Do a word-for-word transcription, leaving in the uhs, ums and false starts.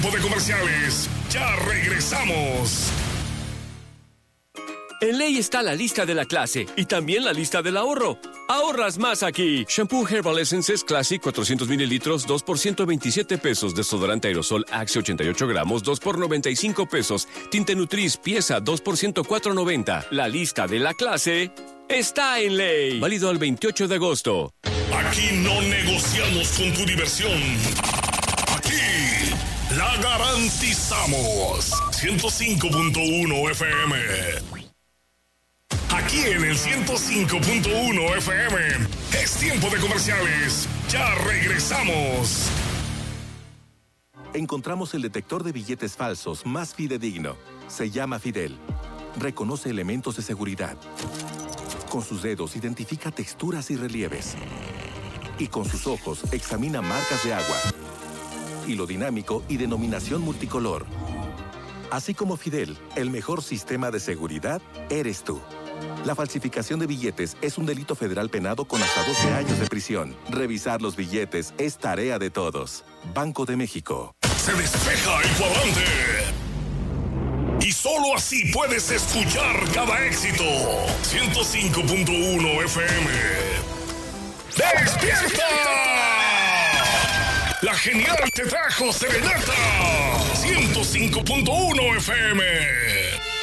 tiempo de comerciales. Ya regresamos. En Ley está la lista de la clase y también la lista del ahorro. Ahorras más aquí. Shampoo Herbal Essences Classic cuatrocientos mililitros, dos por ciento veintisiete pesos. Desodorante aerosol Axe ochenta y ocho gramos, dos por noventa y cinco pesos. Tinte Nutris pieza, dos por ciento cuatro noventa. La lista de la clase está en Ley. Válido al veintiocho de agosto. Aquí no negociamos con tu diversión. Aquí la garantizamos. ciento cinco punto uno F M. Aquí en el ciento cinco punto uno F M es tiempo de comerciales. Ya regresamos. Encontramos el detector de billetes falsos más fidedigno. Se llama Fidel. Reconoce elementos de seguridad. Con sus dedos identifica texturas y relieves. Y con sus ojos examina marcas de agua. Hilo dinámico y denominación multicolor. Así como Fidel, el mejor sistema de seguridad eres tú. La falsificación de billetes es un delito federal penado con hasta doce años de prisión. Revisar los billetes es tarea de todos. Banco de México. Se despeja el cuadrante. Y solo así puedes escuchar cada éxito. ciento cinco punto uno F M. ¡Despierta! La genial te trajo serenata. ciento cinco punto uno F M.